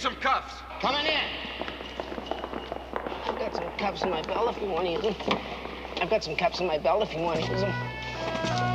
some cuffs. Coming in. I've got some cuffs in my belt if you want to use them. I've got some cuffs in my belt if you want to use them.